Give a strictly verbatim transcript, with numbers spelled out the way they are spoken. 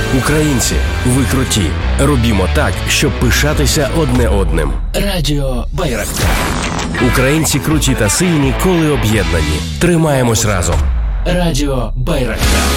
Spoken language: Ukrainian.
Українці, ви круті. Робімо так, щоб пишатися одне одним. Радіо Байрактар. Українці круті та сильні, коли об'єднані. Тримаємось разом. Радіо Байрактар.